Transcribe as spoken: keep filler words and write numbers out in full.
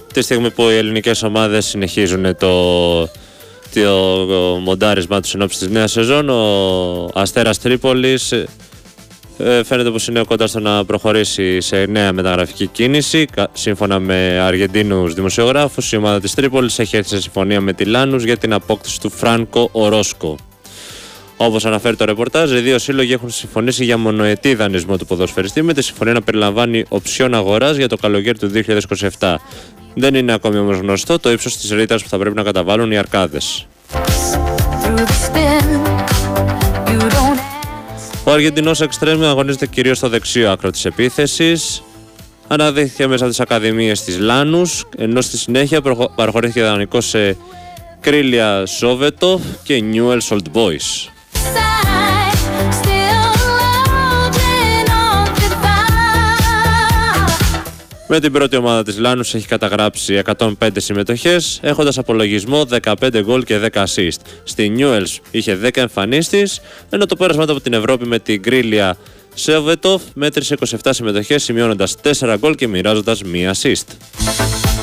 Τη στιγμή που οι ελληνικές ομάδες συνεχίζουν το, το μοντάρισμά τους ενόψει της νέας σεζόν, ο Αστέρας Τρίπολης ε, φαίνεται πως είναι κοντά στο να προχωρήσει σε νέα μεταγραφική κίνηση. Σύμφωνα με Αργεντίνους δημοσιογράφους, η ομάδα της Τρίπολης έχει έρθει σε συμφωνία με τη Λάνους για την απόκτηση του Φράνκο Ορόσκο. Όπως αναφέρει το ρεπορτάζ, οι δύο σύλλογοι έχουν συμφωνήσει για μονοετή δανεισμό του ποδοσφαιριστή, με τη συμφωνία να περιλαμβάνει οψιόν αγοράς για το καλοκαίρι του δύο χιλιάδες είκοσι επτά. Δεν είναι ακόμη όμως γνωστό το ύψος της ρήτρας που θα πρέπει να καταβάλουν οι αρκάδες. Ο Αργεντινός εξτρέμ αγωνίζεται κυρίως στο δεξιό άκρο της επίθεσης. Αναδείχθηκε μέσα από τις ακαδημίες της Λάνους, ενώ στη συνέχεια παραχωρήθηκε δανεικό σε Κρίλια Ζόβετοφ και Newell's Old Boys. Με την πρώτη ομάδα της Λάνους έχει καταγράψει εκατόν πέντε συμμετοχές, έχοντας απολογισμό δεκαπέντε γκολ και δέκα assist. Στη Newell's είχε δέκα εμφανίσεις, ενώ το πέρασμα από την Ευρώπη με την Κρίλια Ζόβετοφ μέτρησε είκοσι επτά συμμετοχές, σημειώνοντας τέσσερα γκολ και μοιράζοντας μία assist.